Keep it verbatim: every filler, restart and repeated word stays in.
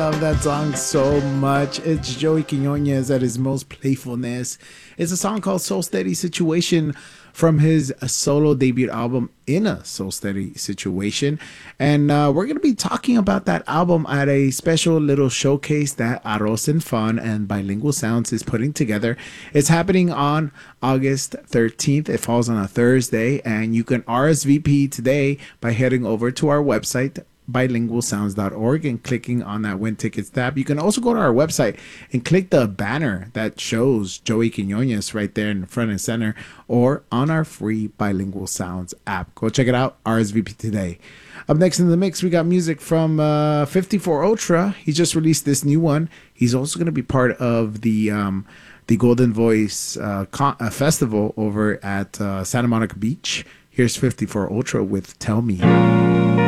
love that song so much. It's Joey Quinones at his most playfulness. It's a song called Soul Steady Situation from his solo debut album, In a Soul Steady Situation. And uh, we're going to be talking about that album at a special little showcase that Arroz and Fun and Bilingual Sounds is putting together. It's happening on August thirteenth. It falls on a Thursday, and you can R S V P today by heading over to our website, bilingual sounds dot org, and clicking on that Win Tickets tab. You can also go to our website and click the banner that shows Joey Quinones right there in the front and center, or on our free Bilingual Sounds app. Go check it out. R S V P today. Up next in the mix, we got music from uh, fifty-four Ultra. He just released this new one. He's also going to be part of the um, the Golden Voice uh, con- uh, festival over at uh, Santa Monica Beach. Here's fifty-four Ultra with Tell Me.